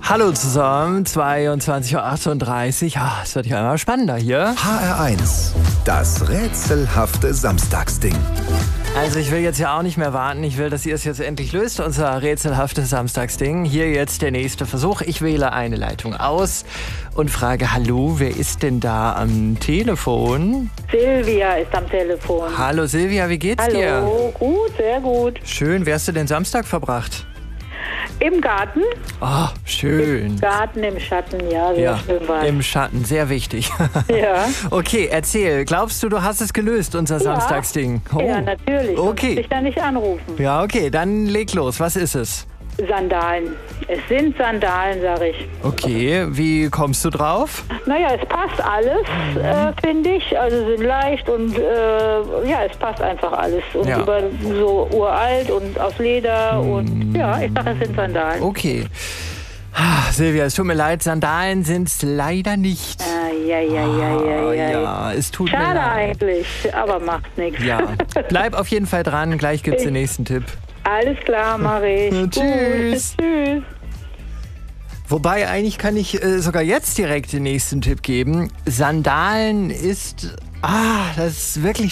Hallo zusammen, 22:38 Uhr. Es wird ja immer spannender hier. HR1, das rätselhafte Samstagsding. Also ich will jetzt ja auch nicht mehr warten. Ich will, dass ihr es jetzt endlich löst, unser rätselhaftes Samstagsding. Hier jetzt der nächste Versuch. Ich wähle eine Leitung aus und frage, hallo, wer ist denn da am Telefon? Silvia ist am Telefon. Hallo Silvia, wie geht's dir? Hallo, gut, sehr gut. Schön, wie hast du den Samstag verbracht? Im Garten? Oh, schön. Im Garten, im Schatten, ja, sehr Ja, schön war es. im Schatten, sehr wichtig. Ja. Okay, erzähl. Glaubst du hast es gelöst, unser Samstagsding? Oh. Ja, natürlich. Sonst Okay. muss ich da nicht anrufen. Ja, okay, dann leg los. Was ist es? Sandalen. Es sind Sandalen, sag ich. Okay, wie kommst du drauf? Naja, es passt alles, finde ich. Also sind leicht und ja, es passt einfach alles. Und Ja. über so uralt und aus Leder und ja, ich sage, es sind Sandalen. Okay. Silvia, es tut mir leid, Sandalen sind es leider nicht. Ja. Ja, es tut mir Schade leid. eigentlich, aber macht nichts. Ja, bleib auf jeden Fall dran. Gleich gibt's den nächsten Tipp. Alles klar, mach ich. Tschüss. Gut, tschüss. Wobei, eigentlich kann ich sogar jetzt direkt den nächsten Tipp geben. Sandalen ist... das ist wirklich